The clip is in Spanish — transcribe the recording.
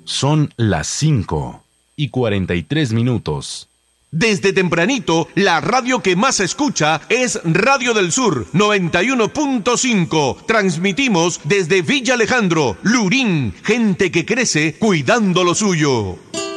Son las 5:43. Desde tempranito, la radio que más se escucha es Radio del Sur 91.5. Transmitimos desde Villa Alejandro, Lurín, gente que crece cuidando lo suyo.